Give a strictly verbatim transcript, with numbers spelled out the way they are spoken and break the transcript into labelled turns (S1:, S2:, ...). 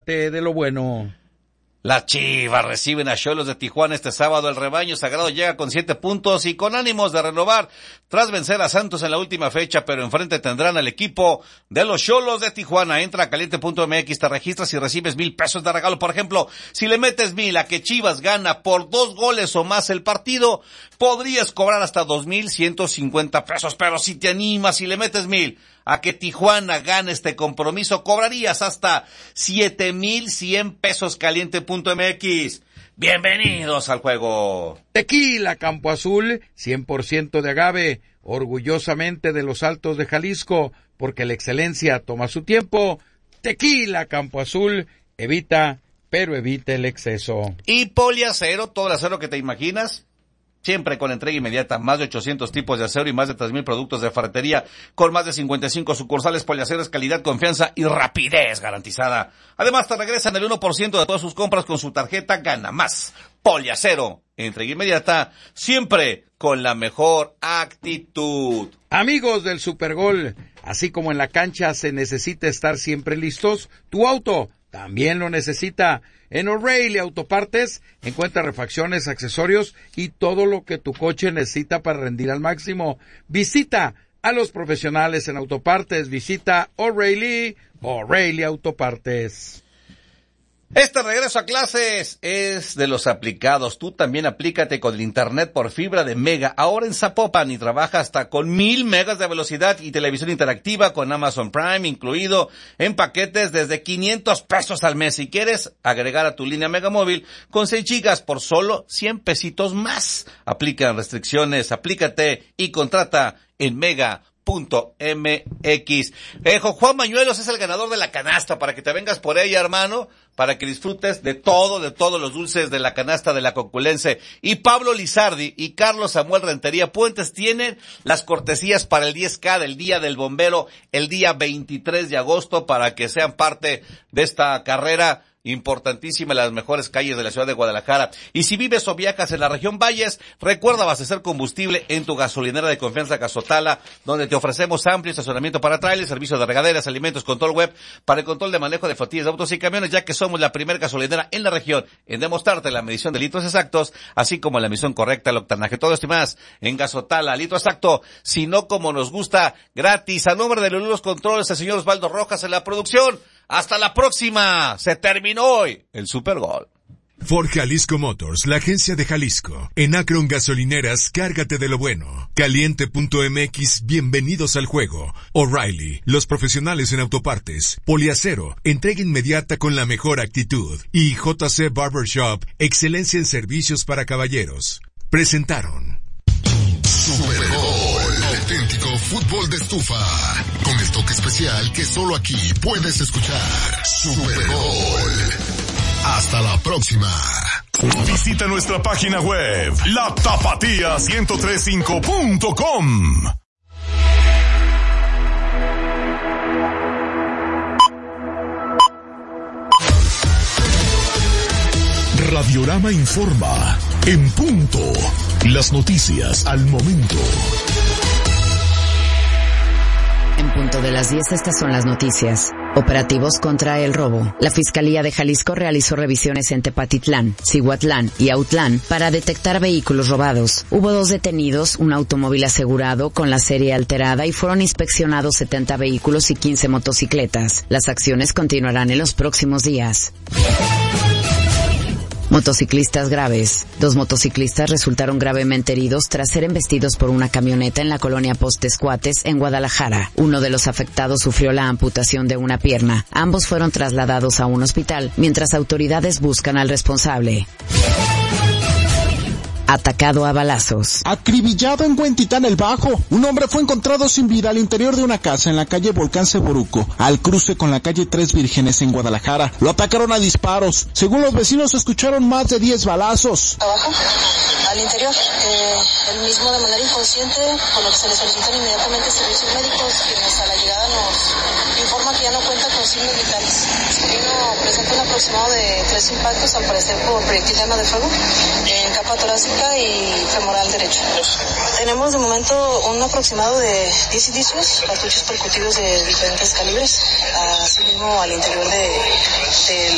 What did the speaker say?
S1: de lo bueno.
S2: Las Chivas reciben a Xolos de Tijuana este sábado. El rebaño sagrado llega con siete puntos y con ánimos de renovar tras vencer a Santos en la última fecha, pero enfrente tendrán al equipo de los Xolos de Tijuana. Entra a caliente punto m x, te registras y recibes mil pesos de regalo. Por ejemplo, si le metes mil a que Chivas gana por dos goles o más el partido, podrías cobrar hasta dos mil ciento cincuenta pesos. Pero si te animas y le metes mil a que Tijuana gane este compromiso, cobrarías hasta siete mil cien pesos. Caliente punto m x. Bienvenidos al juego.
S1: Tequila Campo Azul, cien por ciento de agave, orgullosamente de los Altos de Jalisco, porque la excelencia toma su tiempo. Tequila Campo Azul, evita, pero evita el exceso.
S2: Y Poliacero, todo el acero que te imaginas, siempre con entrega inmediata. Más de ochocientos tipos de acero y más de tres mil productos de ferretería, con más de cincuenta y cinco sucursales. Poliacero es calidad, confianza y rapidez garantizada. Además, te regresan el uno por ciento de todas sus compras con su tarjeta Gana Más. Poliacero, entrega inmediata, siempre con la mejor actitud.
S1: Amigos del Supergol, así como en la cancha se necesita estar siempre listos, tu auto también lo necesita. En O'Reilly Autopartes encuentra refacciones, accesorios y todo lo que tu coche necesita para rendir al máximo. Visita a los profesionales en autopartes. Visita O'Reilly, O'Reilly Autopartes.
S2: Este regreso a clases es de los aplicados. Tú también aplícate con el internet por fibra de Mega. Ahora en Zapopan y trabaja hasta con mil megas de velocidad y televisión interactiva con Amazon Prime incluido en paquetes desde quinientos pesos al mes. Si quieres agregar a tu línea Mega Móvil con seis gigas por solo cien pesitos más. Aplican restricciones, aplícate y contrata en Mega punto m x. Eh, Juan Mañuelos es el ganador de la canasta, para que te vengas por ella, hermano, para que disfrutes de todo, de todos los dulces de la canasta de la Coculense. Y Pablo Lizardi y Carlos Samuel Rentería Puentes tienen las cortesías para el diez K del Día del Bombero, el día veintitrés de agosto, para que sean parte de esta carrera importantísima en las mejores calles de la ciudad de Guadalajara. Y si vives o viajas en la región Valles, recuerda abastecer combustible en tu gasolinera de confianza Gasotala, donde te ofrecemos amplio estacionamiento para trailers, servicios de regaderas, alimentos, control web para el control de manejo de flotillas de autos y camiones, ya que somos la primera gasolinera en la región en demostrarte la medición de litros exactos, así como la emisión correcta, el octanaje, todo esto y más en Gasotala. Litro exacto, si no como nos gusta, gratis. A nombre de los controles, el señor Osvaldo Rojas en la producción. Hasta la próxima. Se terminó hoy el Supergol.
S3: Ford Jalisco Motors, la agencia de Jalisco. En Akron Gasolineras, cárgate de lo bueno. Caliente punto m x, bienvenidos al juego. O'Reilly, los profesionales en autopartes. Poliacero, entrega inmediata con la mejor actitud. Y J C Barbershop, excelencia en servicios para caballeros. Presentaron
S4: Supergol, auténtico fútbol de estufa, con el toque especial que solo aquí puedes escuchar. Supergol. Hasta la próxima.
S5: Visita nuestra página web, la tapatía ciento tres punto cinco punto com. Radiorama informa en punto. Las noticias al momento.
S6: En punto de las diez, estas son las noticias. Operativos contra el robo. La Fiscalía de Jalisco realizó revisiones en Tepatitlán, Cihuatlán y Autlán para detectar vehículos robados. Hubo dos detenidos, un automóvil asegurado con la serie alterada y fueron inspeccionados setenta vehículos y quince motocicletas. Las acciones continuarán en los próximos días. Motociclistas graves. Dos motociclistas resultaron gravemente heridos tras ser embestidos por una camioneta en la colonia Postes Cuates, en Guadalajara. Uno de los afectados sufrió la amputación de una pierna. Ambos fueron trasladados a un hospital, mientras autoridades buscan al responsable. Atacado a balazos.
S7: Acribillado en Huentitán el Bajo. Un hombre fue encontrado sin vida al interior de una casa en la calle Volcán Seboruco, al cruce con la calle Tres Vírgenes en Guadalajara. Lo atacaron a disparos. Según los vecinos, escucharon más de diez balazos.
S8: Abajo, al interior, eh, el mismo de manera inconsciente, con lo que se le solicitan inmediatamente servicios médicos, quienes a la llegada nos informan que ya no cuenta con signos vitales. Vino presenta un aproximado de tres impactos, al parecer por proyectil de arma de fuego, en capa torácica y femoral derecho. Tenemos de momento un aproximado de diez indicios, cartuchos percutidos de diferentes calibres, asimismo al interior de, de